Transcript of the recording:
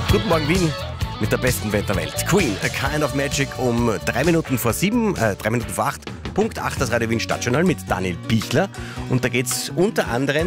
Guten Morgen Wien mit der besten Band der Welt. Queen, A Kind of Magic um 3 Minuten vor 7, 3 Minuten vor 8, Punkt 8, das Radio Wien Stadtjournal mit Daniel Pichler. Und da geht es unter anderem